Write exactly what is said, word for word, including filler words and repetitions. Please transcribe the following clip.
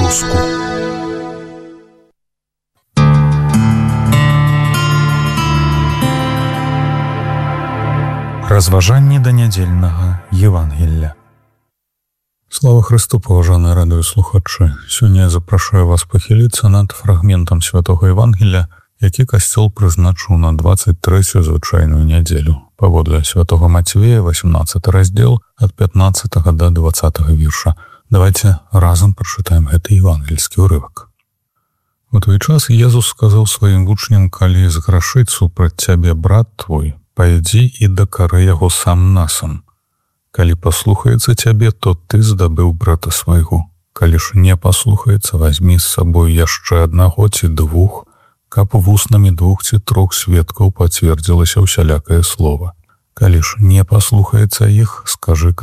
па-беларуску. Разважанні да нядзельнага Евангелля. Слава Христу, паважаныя радыёслухачы. Сёння я запрашаю вас пахіліцца над фрагментам святога Евангелля, які касцёл прызначыў на дваццаць трэцюю звычайную нядзелю. Паводле святога Мацвея, васемнаццаты раздзел, ад пятнаццатага да дваццатага вірша. Давайте разам прачытаем гэты евангельскі ўрывак. У той час Езус сказаў сваім вучням: калі зграшыць супраць цябе брат твой, пайдзі і дакары яго сам насам. Калі паслухаецца цябе, то ты здабыў брата свайго. Калі ж не паслухаецца, вазьмі з сабой яшчэ аднаго ці двух, каб вуснамі двух ці трох сведкаў пацвердзілася ўсялякае слова. Калі ж не паслухаецца іх, скажы